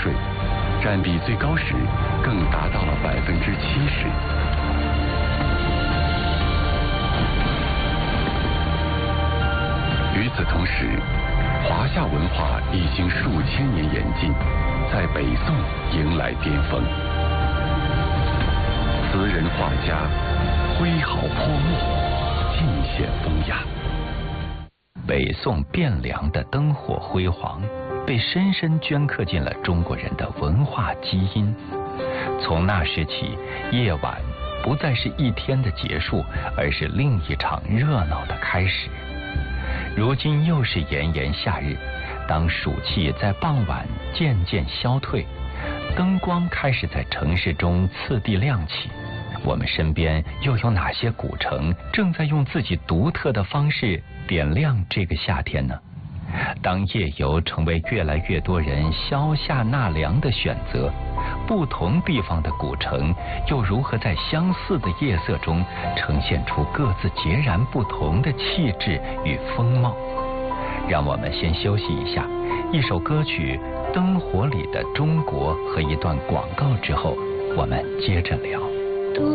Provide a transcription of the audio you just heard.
税，占比最高时更达到了70%。与此同时，华夏文化已经数千年演进，在北宋迎来巅峰。词人画家挥毫泼墨，尽显风雅。 北宋汴梁的灯火辉煌，被深深镌刻进了中国人的文化基因。从那时起，夜晚不再是一天的结束，而是另一场热闹的开始。如今又是炎炎夏日，当暑气在傍晚渐渐消退，灯光开始在城市中次第亮起，我们身边又有哪些古城正在用自己独特的方式点亮这个夏天呢？当夜游成为越来越多人消夏纳凉的选择，不同地方的古城又如何在相似的夜色中呈现出各自截然不同的气质与风貌？让我们先休息一下，一首歌曲《灯火里的中国》和一段广告之后，我们接着聊。